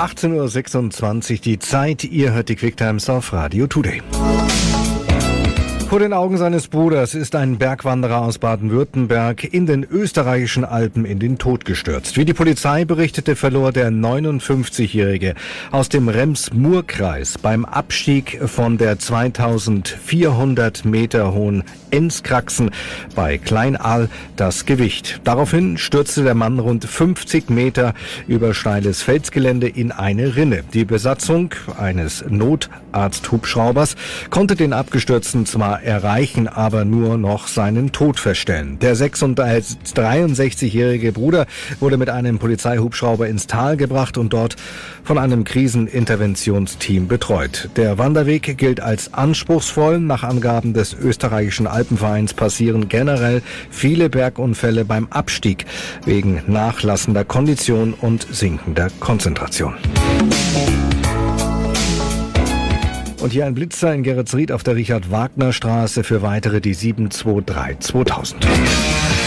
18.26 Uhr die Zeit. Ihr hört die Quicktimes auf Radio Today. Vor den Augen seines Bruders ist ein Bergwanderer aus Baden-Württemberg in den österreichischen Alpen in den Tod gestürzt. Wie die Polizei berichtete, verlor der 59-Jährige aus dem Rems-Murr-Kreis beim Abstieg von der 2400 Meter hohen Enzkraxen bei Kleinaal das Gewicht. Daraufhin stürzte der Mann rund 50 Meter über steiles Felsgelände in eine Rinne. Die Besatzung eines Notarzthubschraubers konnte den Abgestürzten zwar erreichen, aber nur noch seinen Tod feststellen. Der 63-jährige Bruder wurde mit einem Polizeihubschrauber ins Tal gebracht und dort von einem Kriseninterventionsteam betreut. Der Wanderweg gilt als anspruchsvoll. Nach Angaben des österreichischen Alpenvereins passieren generell viele Bergunfälle beim Abstieg wegen nachlassender Kondition und sinkender Konzentration. Und hier ein Blitzer in Geretsried auf der Richard-Wagner-Straße für weitere die 723 2000.